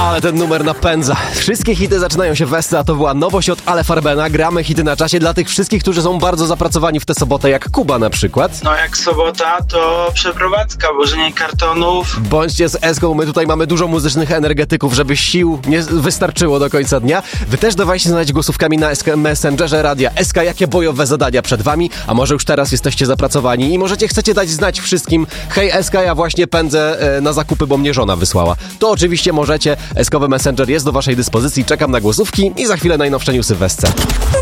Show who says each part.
Speaker 1: Ale ten numer napędza. Wszystkie hity zaczynają się w Esce, a to była nowość od Ale Farbena. Gramy hity na czasie dla tych wszystkich, którzy są bardzo zapracowani w tę sobotę, jak Kuba na przykład.
Speaker 2: No jak sobota, to przeprowadzka, wożenie kartonów.
Speaker 1: Bądźcie z Eską, my tutaj mamy dużo muzycznych energetyków, żeby sił nie wystarczyło do końca dnia. Wy też dawajcie znać głosówkami na Messengerze Radia SK, jakie bojowe zadania przed wami, a może już teraz jesteście zapracowani i chcecie dać znać wszystkim: hej SK, ja właśnie pędzę na zakupy, bo mnie żona wysłała. To oczywiście możecie, Eskowy Messenger jest do waszej dyspozycji, czekam na głosówki i za chwilę najnowsze newsy w Esce.